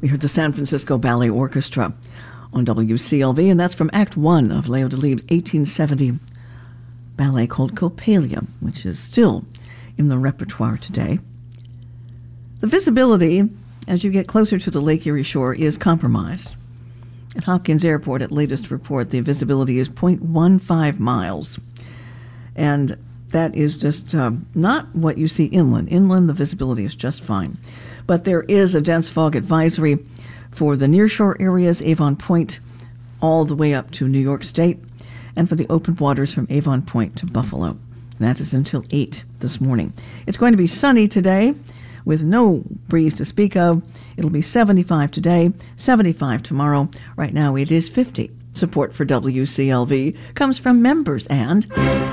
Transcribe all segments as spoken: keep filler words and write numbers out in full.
We heard the San Francisco Ballet Orchestra on W C L V, and that's from Act One of Leo Delibes' eighteen seventy ballet called Coppelia, which is still in the repertoire today. The visibility as you get closer to the Lake Erie shore is compromised. At Hopkins Airport, at latest report, the visibility is zero point one five miles. And that is just uh, not what you see inland. Inland, the visibility is just fine. But there is a dense fog advisory for the nearshore areas, Avon Point, all the way up to New York State, and for the open waters from Avon Point to Buffalo. And that is until eight this morning. It's going to be sunny today with no breeze to speak of. It'll be seventy-five today, seventy-five tomorrow. Right now it is fifty. Support for W C L V comes from members and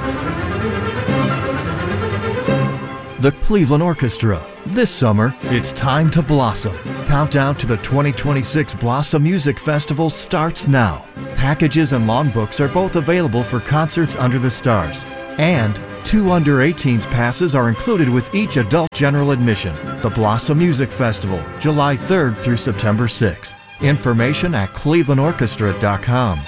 the Cleveland Orchestra. This summer, it's time to blossom. Countdown to the twenty twenty-six Blossom Music Festival starts now. Packages and longbooks are both available for concerts under the stars. And two under eighteens passes are included with each adult general admission. The Blossom Music Festival, July third through September sixth. Information at cleveland orchestra dot com.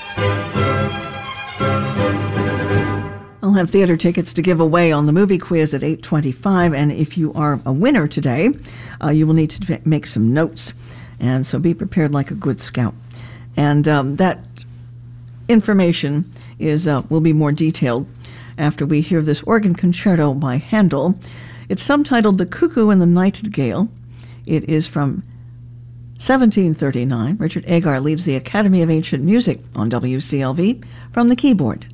I'll have theater tickets to give away on the movie quiz at eight twenty-five, and if you are a winner today, uh, you will need to make some notes, and so be prepared like a good scout. And um, that information is uh, will be more detailed after we hear this organ concerto by Handel. It's subtitled The Cuckoo and the Nightingale. It is from seventeen thirty-nine. Richard Agar leads the Academy of Ancient Music on W C L V from the keyboard.